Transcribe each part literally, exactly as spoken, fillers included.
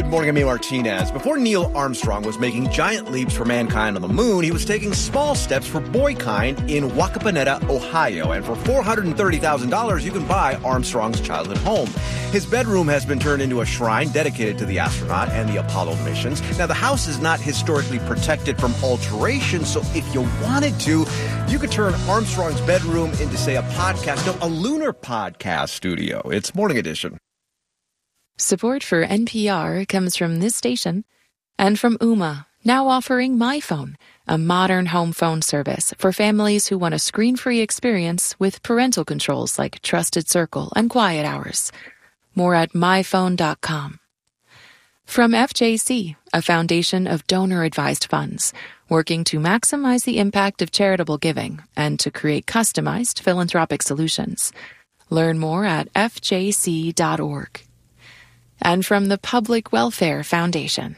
Good morning, I'm Neil Martinez. Before Neil Armstrong was making giant leaps for mankind on the moon, he was taking small steps for boykind in Wapakoneta, Ohio. And for four hundred thirty thousand dollars, you can buy Armstrong's childhood home. His bedroom has been turned into a shrine dedicated to the astronaut and the Apollo missions. Now, the house is not historically protected from alteration, so if you wanted to, you could turn Armstrong's bedroom into, say, a podcast, no, a lunar podcast studio. It's Morning Edition. Support for N P R comes from this station and from Ooma, now offering MyPhone, a modern home phone service for families who want a screen-free experience with parental controls like Trusted Circle and Quiet Hours. More at my phone dot com. From F J C, a foundation of donor-advised funds, working to maximize the impact of charitable giving and to create customized philanthropic solutions. Learn more at f j c dot org. And from the Public Welfare Foundation.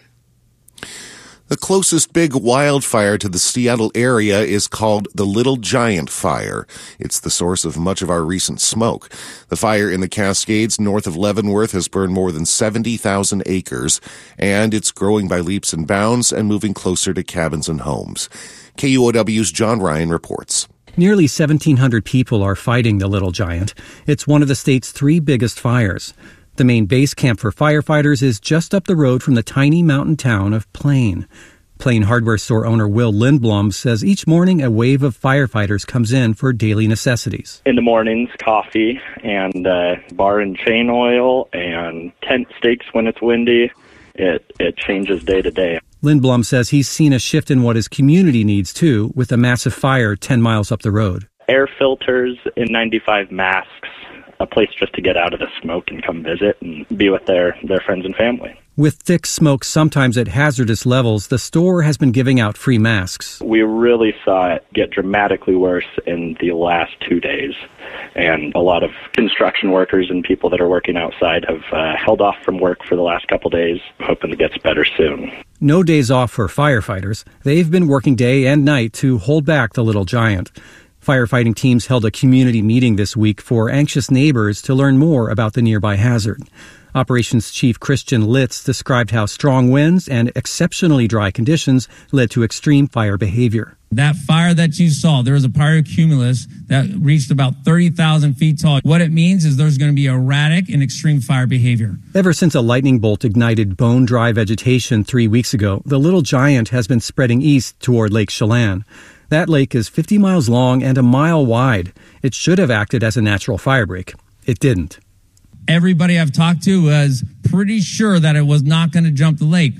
The closest big wildfire to the Seattle area is called the Little Giant Fire. It's the source of much of our recent smoke. The fire in the Cascades north of Leavenworth has burned more than seventy thousand acres, and it's growing by leaps and bounds and moving closer to cabins and homes. K U O W's John Ryan reports. Nearly seventeen hundred people are fighting the Little Giant. It's one of the state's three biggest fires. The main base camp for firefighters is just up the road from the tiny mountain town of Plain. Plain hardware store owner Will Lindblom says each morning a wave of firefighters comes in for daily necessities. In the mornings, coffee and uh, bar and chain oil and tent stakes when it's windy. It, it changes day to day. Lindblom says he's seen a shift in what his community needs, too, with a massive fire ten miles up the road. Air filters, N ninety-five masks, a place just to get out of the smoke and come visit and be with their, their friends and family. With thick smoke sometimes at hazardous levels, the store has been giving out free masks. We really saw it get dramatically worse in the last two days. And a lot of construction workers and people that are working outside have uh, held off from work for the last couple days, hoping it gets better soon. No days off for firefighters. They've been working day and night to hold back the Little Giant. Firefighting teams held a community meeting this week for anxious neighbors to learn more about the nearby hazard. Operations Chief Christian Litz described how strong winds and exceptionally dry conditions led to extreme fire behavior. That fire that you saw, there was a pyrocumulus that reached about thirty thousand feet tall. What it means is there's going to be erratic and extreme fire behavior. Ever since a lightning bolt ignited bone-dry vegetation three weeks ago, the Little Giant has been spreading east toward Lake Chelan. That lake is fifty miles long and a mile wide. It should have acted as a natural firebreak. It didn't. Everybody I've talked to was pretty sure that it was not going to jump the lake.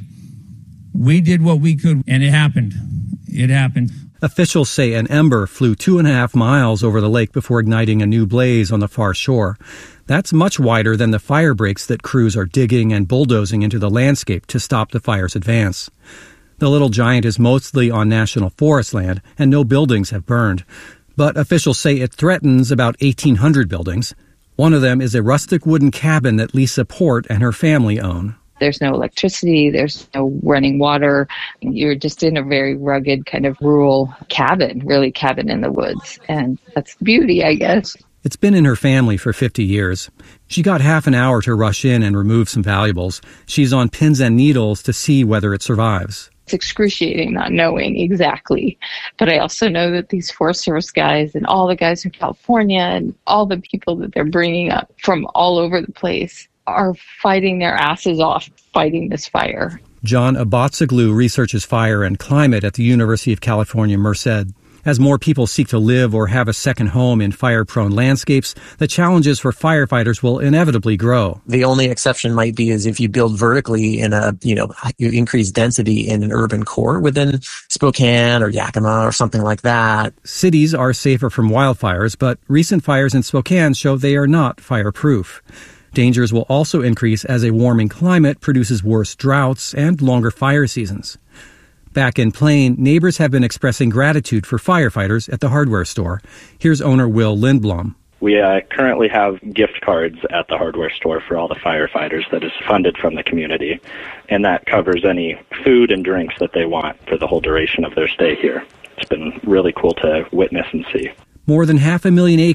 We did what we could, and it happened. It happened. Officials say an ember flew two and a half miles over the lake before igniting a new blaze on the far shore. That's much wider than the fire breaks that crews are digging and bulldozing into the landscape to stop the fire's advance. The Little Giant is mostly on national forest land, and no buildings have burned. But officials say it threatens about eighteen hundred buildings. One of them is a rustic wooden cabin that Lisa Port and her family own. There's no electricity, there's no running water. You're just in a very rugged kind of rural cabin, really cabin in the woods. And that's the beauty, I guess. It's been in her family for fifty years. She got half an hour to rush in and remove some valuables. She's on pins and needles to see whether it survives. It's excruciating not knowing exactly. But I also know that these Forest Service guys and all the guys from California and all the people that they're bringing up from all over the place are fighting their asses off fighting this fire. John Abatsoglu researches fire and climate at the University of California, Merced. As more people seek to live or have a second home in fire-prone landscapes, the challenges for firefighters will inevitably grow. The only exception might be is if you build vertically in a, you know, you increase density in an urban core within Spokane or Yakima or something like that. Cities are safer from wildfires, but recent fires in Spokane show they are not fireproof. Dangers will also increase as a warming climate produces worse droughts and longer fire seasons. Back in Plain, neighbors have been expressing gratitude for firefighters at the hardware store. Here's owner Will Lindblom. We uh, currently have gift cards at the hardware store for all the firefighters that is funded from the community, and that covers any food and drinks that they want for the whole duration of their stay here. It's been really cool to witness and see. More than half a million acres